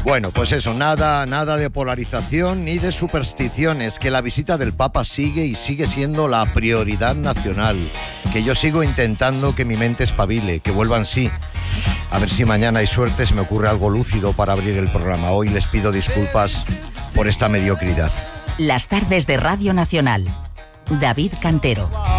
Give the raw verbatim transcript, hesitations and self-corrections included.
Bueno, pues eso, nada, nada de polarización ni de supersticiones, que la visita del Papa sigue y sigue siendo la prioridad nacional, que yo sigo intentando que mi mente espabile, que vuelvan sí. A ver si mañana hay suerte, se me ocurre algo lúcido para abrir el programa. Hoy les pido disculpas por esta mediocridad. Las tardes de Radio Nacional. David Cantero.